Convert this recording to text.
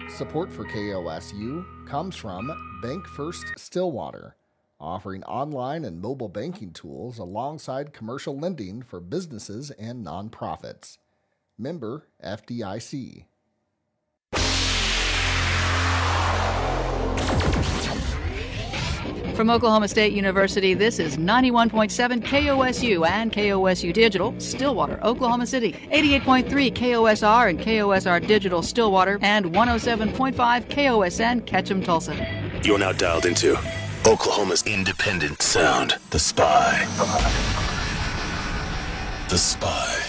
Support for KOSU comes from Bank First Stillwater, offering online and mobile banking tools alongside commercial lending for businesses and nonprofits. Member FDIC. From Oklahoma State University, this is 91.7 KOSU and KOSU Digital, Stillwater, Oklahoma City, 88.3 KOSR and KOSR Digital, Stillwater, and 107.5 KOSN, Ketchum, Tulsa. You're now dialed into Oklahoma's independent sound, The Spy. The Spy.